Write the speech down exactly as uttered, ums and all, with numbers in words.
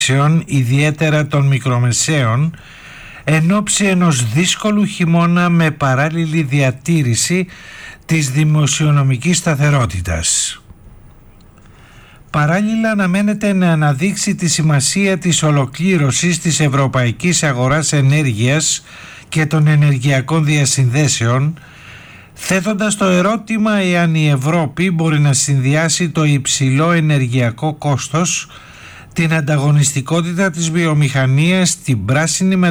ιδιαίτερα των μικρομεσαίων, εν ώψη ενός δύσκολου χειμώνα με παράλληλη διατήρηση της δημοσιονομικής σταθερότητας. Παράλληλα αναμένεται να αναδείξει τη σημασία της ολοκλήρωσης της ευρωπαϊκής αγοράς ενέργειας και των ενεργειακών διασυνδέσεων, θέτοντας το ερώτημα εάν η Ευρώπη μπορεί να συνδυάσει το υψηλό ενεργειακό κόστος, την ανταγωνιστικότητα της βιομηχανίας, την πράσινη